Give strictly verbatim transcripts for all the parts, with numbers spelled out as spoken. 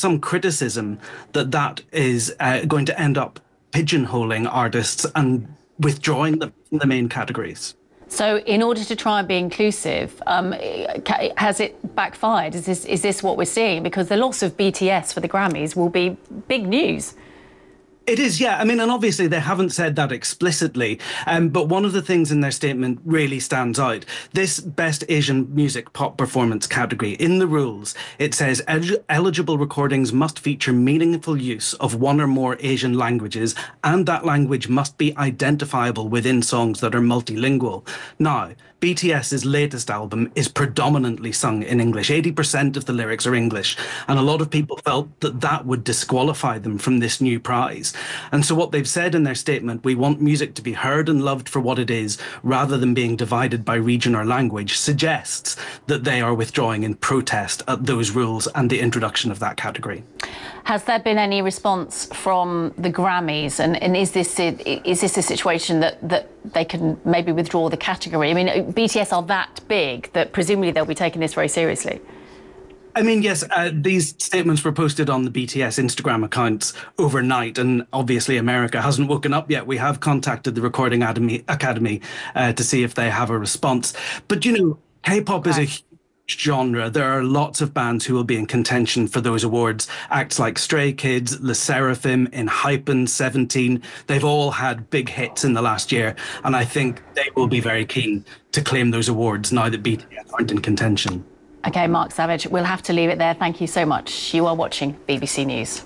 some criticism that that is uh, going to end up pigeonholing artists and withdrawing them from the main categories. So in order to try and be inclusive, um, has it backfired? Is this, is this what we're seeing? Because the loss of B T S for the Grammys will be big news. It is, yeah. I mean, and obviously they haven't said that explicitly, um, but one of the things in their statement really stands out. This Best Asian Music Pop Performance category, in the rules, it says el eligible recordings must feature meaningful use of one or more Asian languages, and that language must be identifiable within songs that are multilingual. Now, BTS's latest album is predominantly sung in English. eighty percent of the lyrics are English, and a lot of people felt that that would disqualify them from this new prize. And so what they've said in their statement, we want music to be heard and loved for what it is, rather than being divided by region or language, suggests that they are withdrawing in protest at those rules and the introduction of that category. Has there been any response from the Grammys? And, and is this a, is this a situation that, that they can maybe withdraw the category? I mean, B T S are that big that presumably they'll be taking this very seriously. I mean, yes, uh, these statements were posted on the B T S Instagram accounts overnight, and obviously America hasn't woken up yet. We have contacted the Recording Academy, Academy uh, to see if they have a response. But, you know, K-pop is a huge genre. There are lots of bands who will be in contention for those awards. Acts like Stray Kids, Le Sserafim, Enhypen, Seventeen, they've all had big hits in the last year, and I think they will be very keen to claim those awards now that B T S aren't in contention. OK, Mark Savage, we'll have to leave it there. Thank you so much. You are watching B B C News.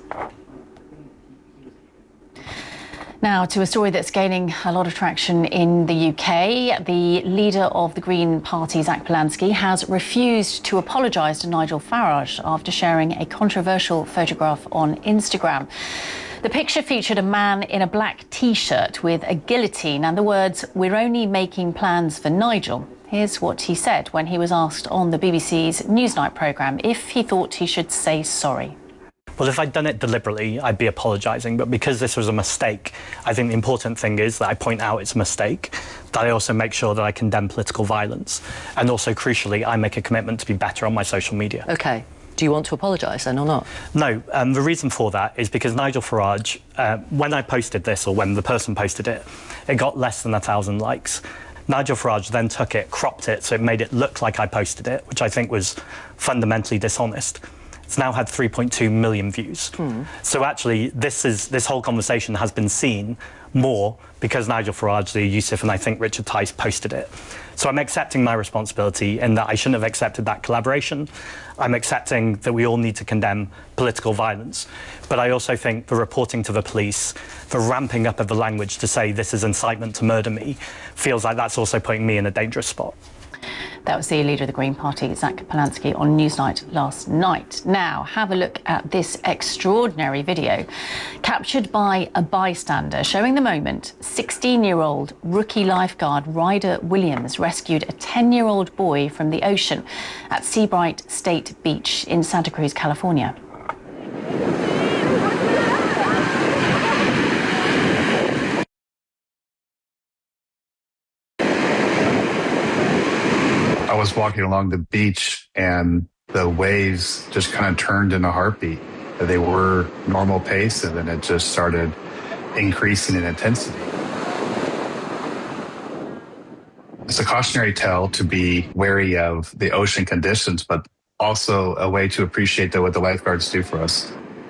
Now to a story that's gaining a lot of traction in the U K. The leader of the Green Party, Zach Polanski, has refused to apologise to Nigel Farage after sharing a controversial photograph on Instagram. The picture featured a man in a black T-shirt with a guillotine and the words, "We're only making plans for Nigel." Here's what he said when he was asked on the B B C's Newsnight programme if he thought he should say sorry. Well, if I'd done it deliberately, I'd be apologising. But because this was a mistake, I think the important thing is that I point out it's a mistake, that I also make sure that I condemn political violence. And also, crucially, I make a commitment to be better on my social media. OK. Do you want to apologise then or not? No. Um, the reason for that is because Nigel Farage, uh, when I posted this, or when the person posted it, it got less than a thousand likes. Nigel Farage then took it, cropped it, so it made it look like I posted it, which I think was fundamentally dishonest. It's now had three point two million views. Mm. So actually, this is this whole conversation has been seen more because Nigel Farage, the Yusuf, and I think Richard Tice posted it. So I'm accepting my responsibility in that I shouldn't have accepted that collaboration. I'm accepting that we all need to condemn political violence. But I also think the reporting to the police, the ramping up of the language to say this is incitement to murder me, feels like that's also putting me in a dangerous spot. That was the leader of the Green Party, Zach Polanski, on Newsnight last night. Now, have a look at this extraordinary video captured by a bystander showing the moment sixteen-year-old rookie lifeguard Ryder Williams rescued a ten-year-old boy from the ocean at Seabright State Beach in Santa Cruz, California. I was walking along the beach and the waves just kind of turned in a heartbeat. They were normal pace and then it just started increasing in intensity. It's a cautionary tale to be wary of the ocean conditions, but also a way to appreciate the, what the lifeguards do for us.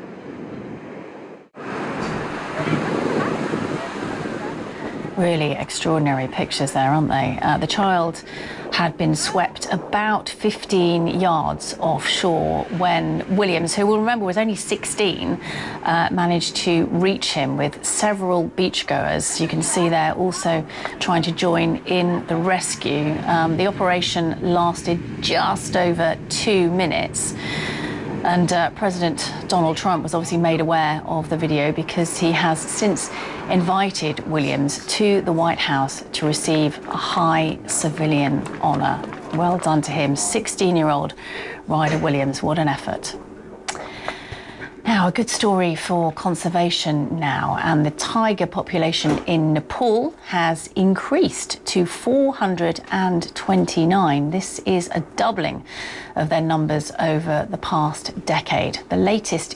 Really extraordinary pictures there, aren't they? Uh, the child had been swept about fifteen yards offshore when Williams, who we'll remember was only sixteen, uh, managed to reach him with several beachgoers. You can see they're also trying to join in the rescue. Um, the operation lasted just over two minutes. And uh, President Donald Trump was obviously made aware of the video because he has since invited Williams to the White House to receive a high civilian honour. Well done to him. sixteen-year-old Ryder Williams. What an effort. Now, a good story for conservation now, and the tiger population in Nepal has increased to four hundred twenty-nine. This is a doubling of their numbers over the past decade. The latest